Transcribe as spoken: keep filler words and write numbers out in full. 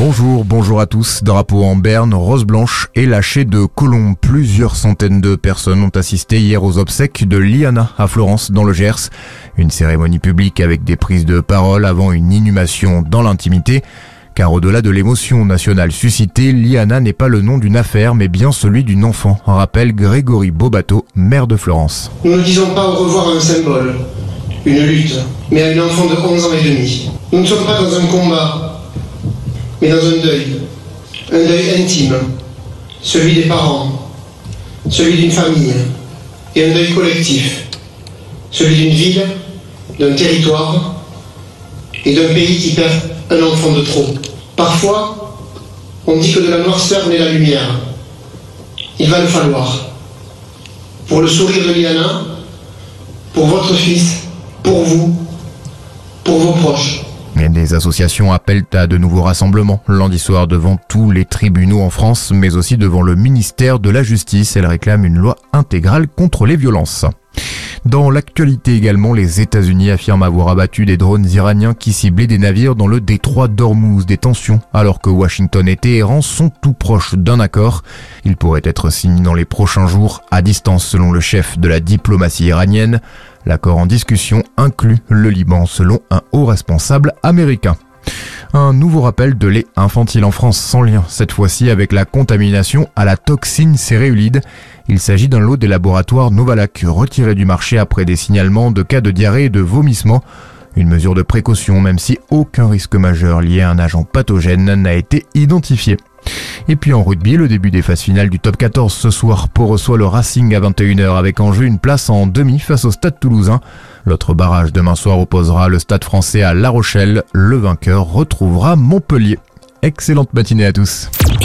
Bonjour, bonjour à tous. Drapeau en berne, rose blanche et lâcher de colombes. Plusieurs centaines de personnes ont assisté hier aux obsèques de Liana à Florence dans le Gers. Une cérémonie publique avec des prises de parole avant une inhumation dans l'intimité. Car au-delà de l'émotion nationale suscitée, Liana n'est pas le nom d'une affaire, mais bien celui d'une enfant, rappelle Grégory Bobato, maire de Florence. Nous ne disons pas au revoir à un symbole, une lutte, mais à une enfant de onze ans et demi. Nous ne sommes pas dans un combat, mais dans un deuil, un deuil intime, celui des parents, celui d'une famille, et un deuil collectif, celui d'une ville, d'un territoire et d'un pays qui perd un enfant de trop. Parfois, on dit que de la noirceur naît la lumière. Il va le falloir. Pour le sourire de Liana, pour votre fils, pour vous, pour vos proches. Des associations appellent à de nouveaux rassemblements lundi soir devant tous les tribunaux en France, mais aussi devant le ministère de la Justice. Elles réclament une loi intégrale contre les violences. Dans l'actualité également, les États-Unis affirment avoir abattu des drones iraniens qui ciblaient des navires dans le détroit d'Ormuz. Des tensions, alors que Washington et Téhéran sont tout proches d'un accord. Il pourrait être signé dans les prochains jours, à distance selon le chef de la diplomatie iranienne. L'accord en discussion inclut le Liban selon un haut responsable américain. Un nouveau rappel de lait infantile en France sans lien, cette fois-ci avec la contamination à la toxine céréulide. Il s'agit d'un lot des laboratoires Novalac retiré du marché après des signalements de cas de diarrhée et de vomissement. Une mesure de précaution même si aucun risque majeur lié à un agent pathogène n'a été identifié. Et puis en rugby, le début des phases finales du top quatorze ce soir. Pau reçoit le Racing à vingt et une heures avec en jeu une place en demi face au Stade Toulousain. L'autre barrage demain soir opposera le Stade Français à La Rochelle. Le vainqueur retrouvera Montpellier. Excellente matinée à tous.